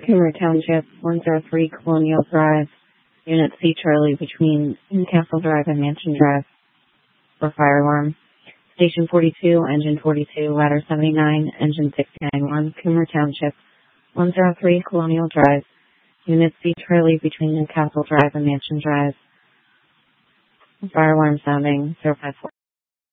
Coomer Township, 103 Colonial Drive, Unit C Charlie between Castle Drive and Mansion Drive for fire alarm. Station 42, Engine 42, Ladder 79, Engine 691, Coomer Township, 103 Colonial Drive, Unit C Charlie between Castle Drive and Mansion Drive. Fire alarm sounding 054.